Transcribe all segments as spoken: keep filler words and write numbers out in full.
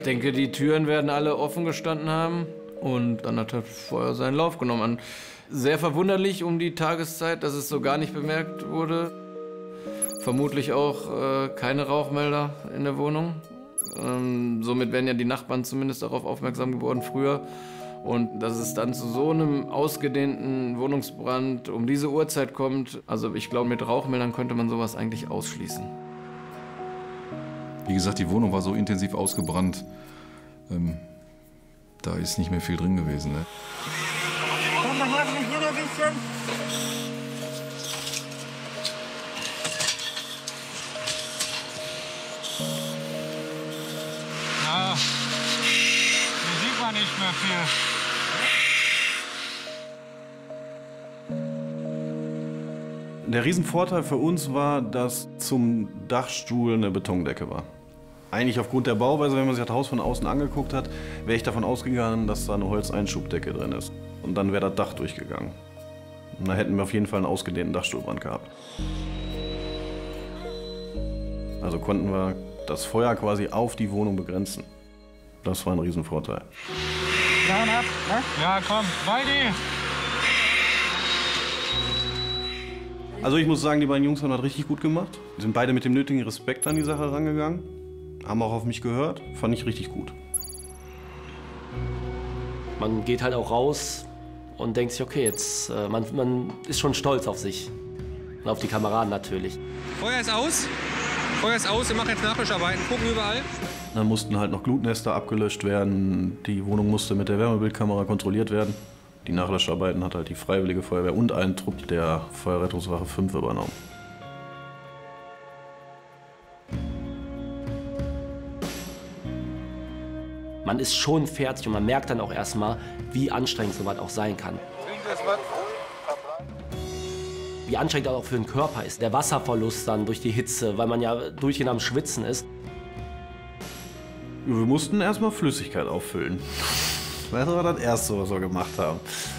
Ich denke, die Türen werden alle offen gestanden haben und dann hat das Feuer seinen Lauf genommen. Sehr verwunderlich um die Tageszeit, dass es so gar nicht bemerkt wurde. Vermutlich auch äh, keine Rauchmelder in der Wohnung. Ähm, somit wären ja die Nachbarn zumindest darauf aufmerksam geworden früher. Und dass es dann zu so einem ausgedehnten Wohnungsbrand um diese Uhrzeit kommt, also ich glaube, mit Rauchmeldern könnte man sowas eigentlich ausschließen. Wie gesagt, die Wohnung war so intensiv ausgebrannt, ähm, da ist nicht mehr viel drin gewesen. Ne? Komm mal her, hier ein bisschen. Ja, hier sieht man nicht mehr viel. Der Riesenvorteil für uns war, dass zum Dachstuhl eine Betondecke war. Eigentlich aufgrund der Bauweise, wenn man sich das Haus von außen angeguckt hat, wäre ich davon ausgegangen, dass da eine Holzeinschubdecke drin ist. Und dann wäre das Dach durchgegangen. Und da hätten wir auf jeden Fall einen ausgedehnten Dachstuhlbrand gehabt. Also konnten wir das Feuer quasi auf die Wohnung begrenzen. Das war ein Riesenvorteil. Down ab, ne? Ja, komm, Waldi! Also ich muss sagen, die beiden Jungs haben das richtig gut gemacht. Die sind beide mit dem nötigen Respekt an die Sache rangegangen. Haben auch auf mich gehört. Fand ich richtig gut. Man geht halt auch raus und denkt sich, okay, jetzt, äh, man, man ist schon stolz auf sich. Und auf die Kameraden natürlich. Feuer ist aus. Feuer ist aus. Wir machen jetzt Nachlöscharbeiten. Gucken überall. Dann mussten halt noch Glutnester abgelöscht werden. Die Wohnung musste mit der Wärmebildkamera kontrolliert werden. Die Nachlöscharbeiten hat halt die Freiwillige Feuerwehr und ein Trupp der Feuerrettungswache fünf übernommen. Man ist schon fertig und man merkt dann auch erstmal, wie anstrengend sowas auch sein kann. Wie anstrengend das auch für den Körper ist. Der Wasserverlust dann durch die Hitze, weil man ja durchgehend am Schwitzen ist. Wir mussten erstmal Flüssigkeit auffüllen. Das war das Erste, was wir gemacht haben.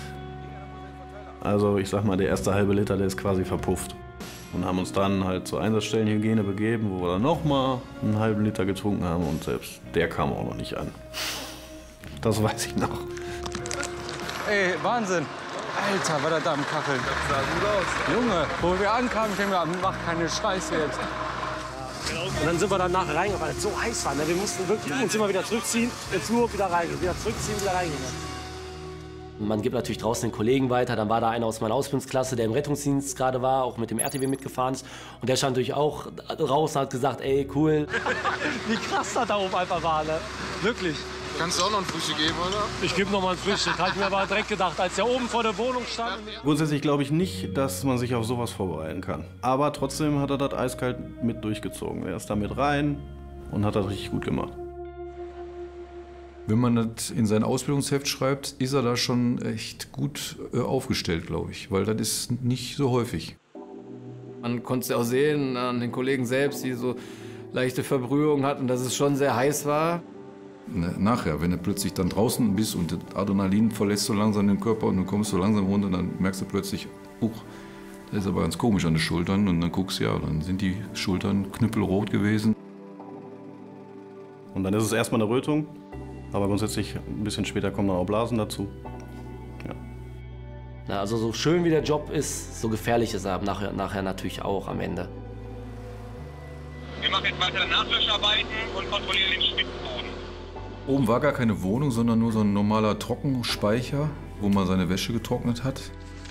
Also ich sag mal, der erste halbe Liter, der ist quasi verpufft. Und haben uns dann halt zur Einsatzstellenhygiene begeben, wo wir dann nochmal einen halben Liter getrunken haben und selbst der kam auch noch nicht an. Das weiß ich noch. Ey, Wahnsinn! Alter, war der da am Kacheln. Das sah gut aus. Junge, wo wir ankamen, ich denke mir, mach keine Scheiße jetzt. Und dann sind wir dann nachher reingegangen, weil es so heiß war. Ne? Wir mussten wirklich uns immer wieder zurückziehen, ins Flur wieder reingehen, wieder zurückziehen, wieder reingehen. Man gibt natürlich draußen den Kollegen weiter. Dann war da einer aus meiner Ausbildungsklasse, der im Rettungsdienst gerade war, auch mit dem R T W mitgefahren ist. Und der stand natürlich auch raus und hat gesagt, ey, cool. Wie krass das da oben einfach war, ne? Wirklich. Kannst du auch noch ein Frühstück geben, oder? Ich gebe noch mal ein Frühstück. Habe ich mir aber direkt gedacht, als der oben vor der Wohnung stand. Grundsätzlich glaube ich nicht, dass man sich auf sowas vorbereiten kann. Aber trotzdem hat er das eiskalt mit durchgezogen. Er ist da mit rein und hat das richtig gut gemacht. Wenn man das in sein Ausbildungsheft schreibt, ist er da schon echt gut äh, aufgestellt, glaube ich. Weil das ist nicht so häufig. Man konnte es ja auch sehen an den Kollegen selbst, die so leichte Verbrühungen hatten, dass es schon sehr heiß war. Nachher, wenn du plötzlich dann draußen bist und das Adrenalin verlässt so langsam den Körper und du kommst so langsam runter, dann merkst du plötzlich, uch, das ist aber ganz komisch an den Schultern. Und dann guckst du, ja, dann sind die Schultern knüppelrot gewesen. Und dann ist es erstmal eine Rötung, aber grundsätzlich ein bisschen später kommen dann auch Blasen dazu. Ja. Na, also so schön wie der Job ist, so gefährlich ist er nachher, nachher natürlich auch am Ende. Wir machen jetzt weiter Nachlöscharbeiten und kontrollieren den Spitzboden. Oben war gar keine Wohnung, sondern nur so ein normaler Trockenspeicher, wo man seine Wäsche getrocknet hat.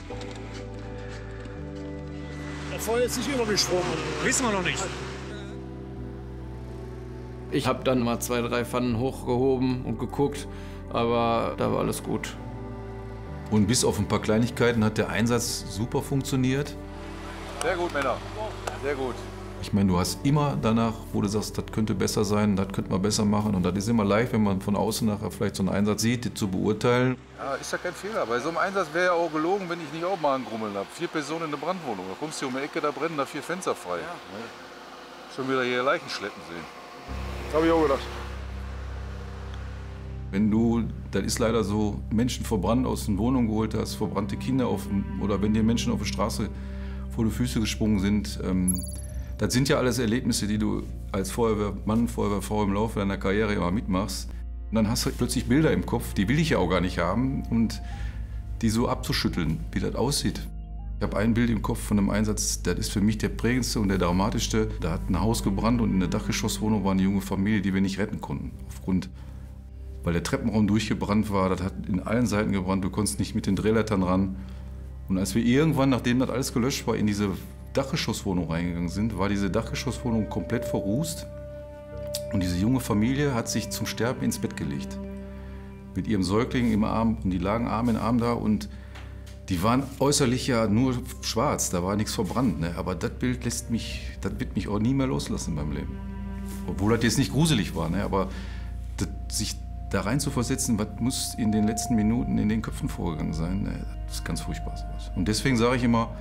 Das Feuer ist nicht übergesprungen. Wissen wir noch nicht. Ich habe dann mal zwei, drei Pfannen hochgehoben und geguckt, aber da war alles gut. Und bis auf ein paar Kleinigkeiten hat der Einsatz super funktioniert. Sehr gut, Männer. Sehr gut. Ich meine, du hast immer danach, wo du sagst, das könnte besser sein, das könnte man besser machen. Und das ist immer leicht, wenn man von außen nachher vielleicht so einen Einsatz sieht, die zu beurteilen. Ja, ist ja kein Fehler. Bei so einem Einsatz wäre ja auch gelogen, wenn ich nicht auch mal einen Grummeln habe. Vier Personen in der Brandwohnung. Da kommst du um die Ecke, da brennen da vier Fenster frei. Ja. Schon wieder hier Leichen schleppen sehen. Habe ich auch gedacht. Wenn du, das ist leider so, Menschen verbrannt aus den Wohnungen geholt hast, verbrannte Kinder auf, oder wenn dir Menschen auf der Straße vor die Füße gesprungen sind, ähm, Das sind ja alles Erlebnisse, die du als Feuerwehrmann, Feuerwehrfrau im Laufe deiner Karriere immer mitmachst. Und dann hast du plötzlich Bilder im Kopf, die will ich ja auch gar nicht haben. Und die so abzuschütteln, wie das aussieht. Ich habe ein Bild im Kopf von einem Einsatz, das ist für mich der prägendste und der dramatischste. Da hat ein Haus gebrannt und in der Dachgeschosswohnung war eine junge Familie, die wir nicht retten konnten. Aufgrund, weil der Treppenraum durchgebrannt war, das hat in allen Seiten gebrannt, du konntest nicht mit den Drehleitern ran. Und als wir irgendwann, nachdem das alles gelöscht war, in diese Dachgeschosswohnung reingegangen sind, war diese Dachgeschosswohnung komplett verrußt. Und diese junge Familie hat sich zum Sterben ins Bett gelegt. Mit ihrem Säugling im Arm und die lagen Arm in Arm da und die waren äußerlich ja nur schwarz, da war nichts verbrannt. Ne? Aber das Bild lässt mich, das wird mich auch nie mehr loslassen in meinem Leben. Obwohl das jetzt nicht gruselig war, ne? Aber das, sich da rein zu versetzen, was muss in den letzten Minuten in den Köpfen vorgegangen sein, ne? Das ist ganz furchtbar sowas. Und deswegen sage ich immer,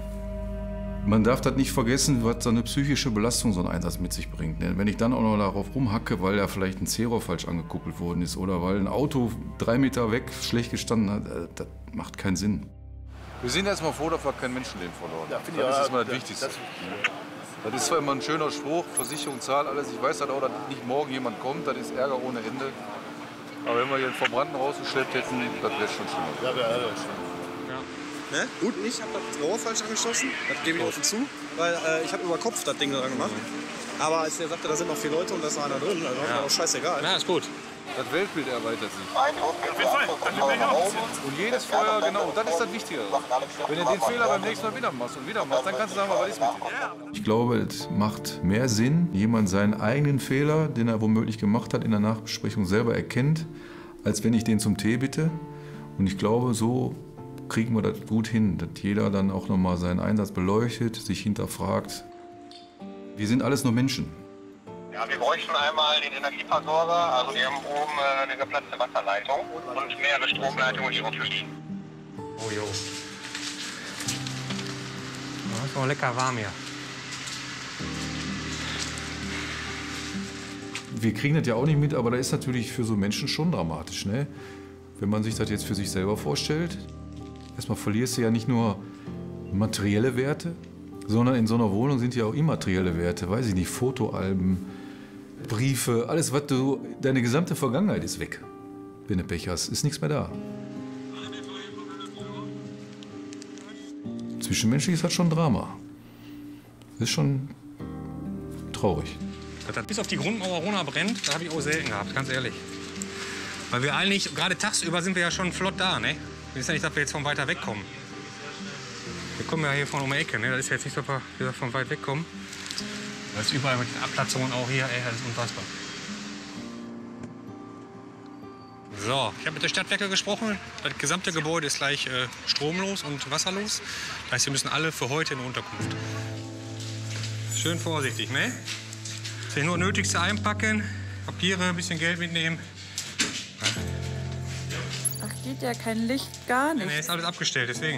man darf das nicht vergessen, was so eine psychische Belastung so ein Einsatz mit sich bringt. Ne? Wenn ich dann auch noch darauf rumhacke, weil da vielleicht ein Zero falsch angekuppelt worden ist oder weil ein Auto drei Meter weg schlecht gestanden hat, das macht keinen Sinn. Wir sind erstmal froh, dass wir kein Menschenleben verloren haben. Ja, das ist erstmal das ja, Wichtigste. Das, das ist zwar immer ein schöner Spruch, Versicherung zahlt alles. Ich weiß halt auch, dass nicht morgen jemand kommt, das ist Ärger ohne Ende. Aber wenn wir hier einen Verbrannten rausgeschleppt hätten, das wäre schon schlimmer. Ja, wäre ja, schlimm. Ne? Gut, ich habe das Rohr falsch angeschlossen, das gebe ich offen zu, weil äh, ich habe über Kopf das Ding dran gemacht. Aber als der sagte, da sind noch vier Leute und da ist noch einer drin, also ja. War auch scheißegal. Na, ist gut. Das Weltbild erweitert sich. Auf jeden Fall. Und jedes Feuer, genau, das ist das Wichtige. Wenn du den Fehler beim nächsten Mal wieder machst und wieder machst, dann kannst du sagen, was ist mit dir? Ich glaube, es macht mehr Sinn, jemand seinen eigenen Fehler, den er womöglich gemacht hat, in der Nachbesprechung selber erkennt, als wenn ich den zum Tee bitte. Und ich glaube, so kriegen wir das gut hin, dass jeder dann auch nochmal seinen Einsatz beleuchtet, sich hinterfragt. Wir sind alles nur Menschen. Ja, wir bräuchten einmal den Energieversorger, also wir haben oben äh, eine geplatzte Wasserleitung und mehrere Stromleitungen, die rumfliegen. Oh jo. Das ist noch lecker warm hier. Wir kriegen das ja auch nicht mit, aber da ist natürlich für so Menschen schon dramatisch, ne? Wenn man sich das jetzt für sich selber vorstellt. Erstmal verlierst du ja nicht nur materielle Werte, sondern in so einer Wohnung sind ja auch immaterielle Werte. Weiß ich nicht, Fotoalben, Briefe, alles, was du, deine gesamte Vergangenheit ist weg. Wenn du Pech hast, ist nichts mehr da. Zwischenmenschlich ist das schon Drama. Das ist schon traurig. Dass das bis auf die Grundmauer runter brennt, das habe ich auch selten gehabt, ganz ehrlich. Weil wir eigentlich, gerade tagsüber sind wir ja schon flott da, ne? Wir wissen ja nicht, dass wir jetzt von weiter wegkommen. Wir kommen ja hier von um die Ecke, ne? Das ist jetzt nicht so, dass wir von weit wegkommen. Das ist überall mit den Abplatzungen auch hier, ey, das ist unfassbar. So, ich habe mit der Stadtwerke gesprochen. Das gesamte Gebäude ist gleich äh, stromlos und wasserlos. Das heißt, wir müssen alle für heute in die Unterkunft. Schön vorsichtig, ne? Sich nur das Nötigste einpacken, Papiere, ein bisschen Geld mitnehmen. Ach, geht ja kein Licht, gar nicht. Nee, ist alles abgestellt, deswegen.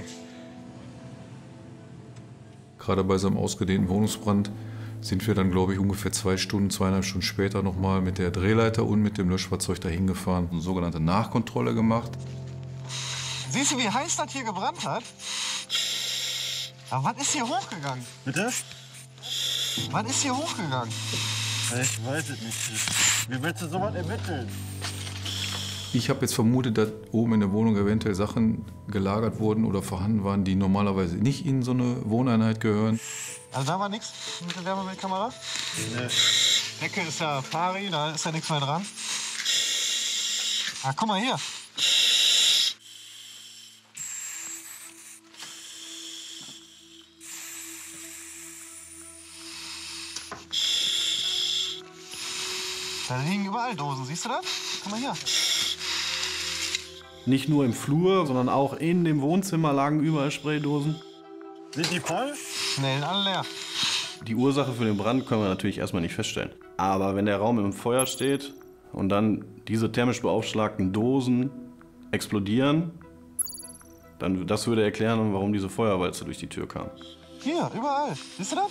Gerade bei so einem ausgedehnten Wohnungsbrand sind wir dann, glaube ich, ungefähr zwei Stunden, zweieinhalb Stunden später noch mal mit der Drehleiter und mit dem Löschfahrzeug dahin gefahren. Eine sogenannte Nachkontrolle gemacht. Siehst du, wie heiß das hier gebrannt hat? Aber was ist hier hochgegangen? Bitte? Was ist hier hochgegangen? Ich weiß es nicht. Wie willst du sowas ermitteln? Ich habe jetzt vermutet, dass oben in der Wohnung eventuell Sachen gelagert wurden oder vorhanden waren, die normalerweise nicht in so eine Wohneinheit gehören. Also da war nichts mit der Wärmebildkamera? Nee. Decke ist ja pari, da ist ja nichts mehr dran. Ah, guck mal hier. Da liegen überall Dosen, siehst du das? Guck mal hier. Nicht nur im Flur, sondern auch in dem Wohnzimmer lagen überall Spraydosen. Sind die voll? Nee, alle leer. Die Ursache für den Brand können wir natürlich erstmal nicht feststellen. Aber wenn der Raum im Feuer steht und dann diese thermisch beaufschlagten Dosen explodieren, dann das würde erklären, warum diese Feuerwalze durch die Tür kam. Hier, überall. Siehst du das?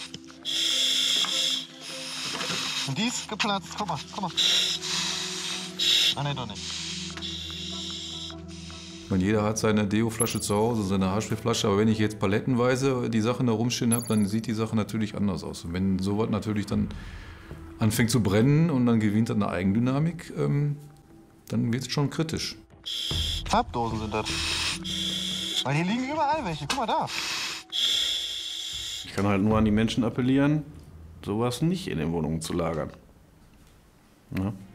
Und die ist geplatzt. Guck mal, guck mal. Ah, nee, doch nicht. meine, jeder hat seine Deo-Flasche zu Hause, seine Haarspray-Flasche, aber wenn ich jetzt palettenweise die Sachen da rumstehen habe, dann sieht die Sache natürlich anders aus. Und wenn sowas natürlich dann anfängt zu brennen und dann gewinnt dann eine Eigendynamik, ähm, dann wird es schon kritisch. Farbdosen sind das. Weil hier liegen überall welche. Guck mal da. Ich kann halt nur an die Menschen appellieren, sowas nicht in den Wohnungen zu lagern. Ja?